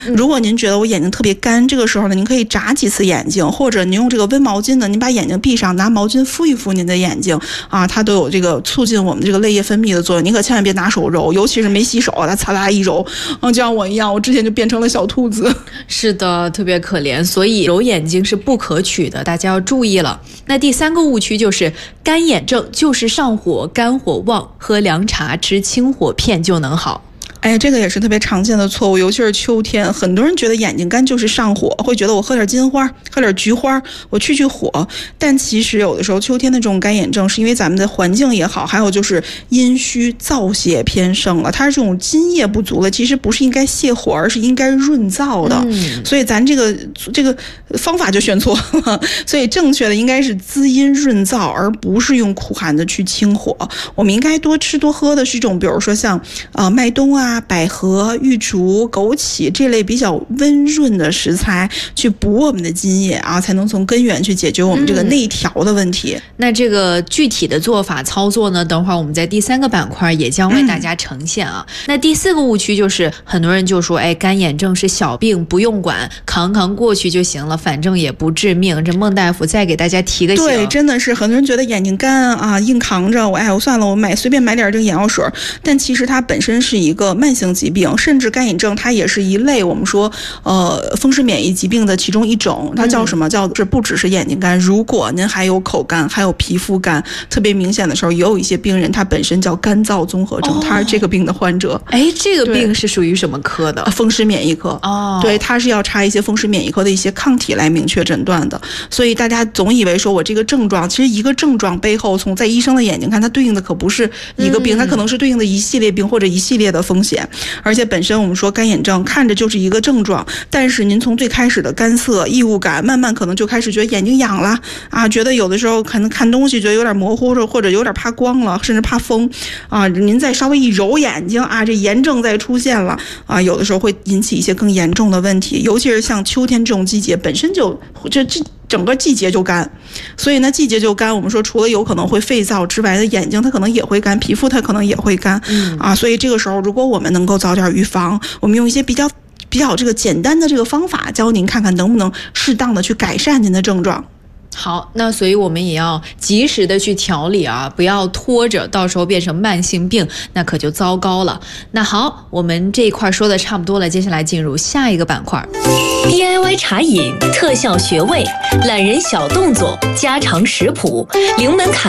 如果您觉得我眼睛特别干，这个时候呢，您可以眨几次眼睛，或者您用这个温毛巾呢，您把眼睛闭上，拿毛巾敷一敷您的眼睛啊，它都有这个促进我们这个泪液分泌的作用。您可千万别拿手揉，尤其是没洗手，它擦啦一揉，就像我一样，我之前就变成了小兔子。 是的，特别可怜，所以揉眼睛是不可取的，大家要注意了。那第3个误区就是干眼症就是上火、肝火旺，喝凉茶、吃清火片就能好。 这个也是特别常见的错误，尤其是秋天，很多人觉得眼睛干就是上火，会觉得我喝点金花，喝点菊花，我去火。但其实有的时候秋天的这种干眼症，是因为咱们的环境也好，还有就是阴虚燥邪偏盛了，它是这种津液不足了，其实不是应该泻火，而是应该润燥的。所以咱这个方法就选错了，所以正确的应该是滋阴润燥，而不是用苦寒的去清火。我们应该多吃多喝的是一种，比如说像麦冬啊、百合、玉竹、枸杞这类比较温润的食材，去补我们的津液啊，才能从根源去解决我们这个内调的问题。 那这个具体的做法操作呢，等会儿我们在第3个板块也将为大家呈现啊。那第4个误区就是很多人就说，干眼症是小病，不用管，扛过去就行了，反正也不致命。这孟大夫再给大家提个醒。 对，真的是很多人觉得眼睛干啊，硬扛着，我算了，我随便买点这个眼药水，但其实它本身是一个慢性疾病，甚至干眼症它也是一类我们说风湿免疫疾病的其中一种。它叫什么？叫不只是眼睛干，如果您还有口干，还有皮肤干特别明显的时候，也有一些病人他本身叫干燥综合症，他是这个病的患者。 这个病是属于什么科的？ 风湿免疫科。对，它是要查一些风湿免疫科的一些抗体来明确诊断的。所以大家总以为说我这个症状，其实一个症状背后，从在医生的眼睛看，它对应的可不是一个病，它可能是对应的一系列病或者一系列的风险。而且本身我们说干眼症看着就是一个症状，但是您从最开始的干涩、异物感，慢慢可能就开始觉得眼睛痒了啊，觉得有的时候可能看东西觉得有点模糊，或者有点怕光了，甚至怕风啊。您再稍微一揉眼睛啊，这炎症再出现了啊，有的时候会引起一些更严重的问题。尤其是像秋天这种季节，本身就这整个季节就干，所以呢，季节就干，我们说除了有可能会肺燥之外的，眼睛它可能也会干，皮肤它可能也会干啊。所以这个时候，如果我们能够早点预防，我们用一些比较这个简单的这个方法教您，看看能不能适当的去改善您的症状。 好，那所以我们也要及时的去调理啊，不要拖着，到时候变成慢性病，那可就糟糕了。那好，我们这一块说的差不多了，接下来进入下一个板块。 DIY 茶饮，特效穴位，懒人小动作，家常食谱，零门槛